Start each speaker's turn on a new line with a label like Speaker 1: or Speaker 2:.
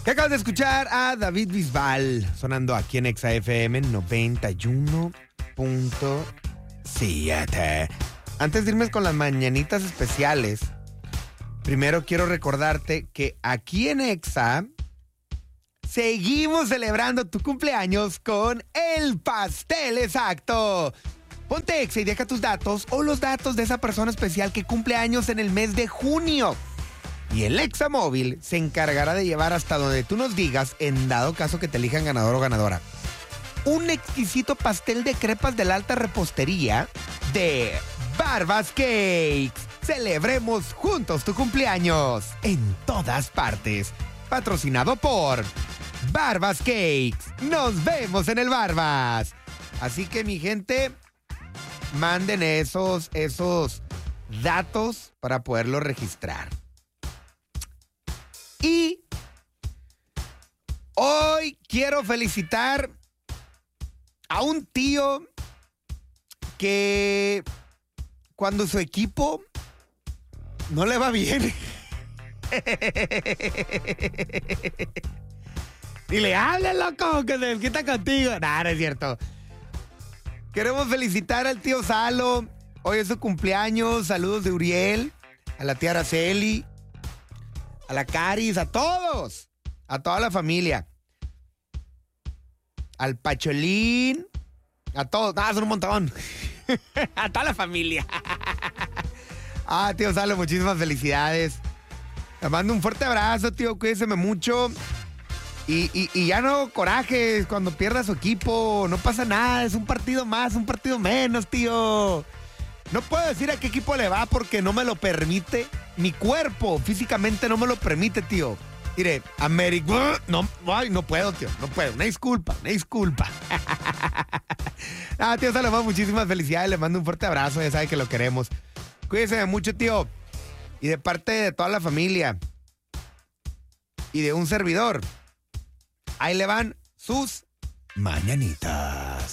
Speaker 1: Que acabas de escuchar a David Bisbal sonando aquí en Exa FM 91.7. Antes de irme con las mañanitas especiales, primero quiero recordarte que aquí en Exa seguimos celebrando tu cumpleaños con el pastel exacto. Ponte Exa y deja tus datos o los datos de esa persona especial que cumple años en el mes de junio. Y el Exa Móvil se encargará de llevar hasta donde tú nos digas, en dado caso que te elijan ganador o ganadora, un exquisito pastel de crepas de la alta repostería de Barbas Cakes. Celebremos juntos tu cumpleaños en todas partes. Patrocinado por Barbas Cakes. Nos vemos en el Barbas. Así que, mi gente, manden esos datos para poderlo registrar. Y hoy quiero felicitar a un tío que cuando su equipo no le va bien, dile, hable, loco, que se desquita contigo. Nah, no es cierto. Queremos felicitar al tío Salo. Hoy es su cumpleaños. Saludos de Uriel, a la tía Araceli, a la Caris, a todos, a toda la familia, al Pacholín, a todos, son un montón, a toda la familia. Tío Salo, muchísimas felicidades. Te mando un fuerte abrazo, tío, cuídeseme mucho. Y ya no corajes cuando pierda su equipo, no pasa nada, es un partido más, un partido menos, tío. No puedo decir a qué equipo le va porque no me lo permite. Mi cuerpo físicamente no me lo permite, tío. Mire, América, no puedo, tío, no puedo. Una disculpa. Tío Salomón, muchísimas felicidades, le mando un fuerte abrazo, ya sabe que lo queremos. Cuídese mucho, tío. Y de parte de toda la familia y de un servidor, ahí le van sus mañanitas.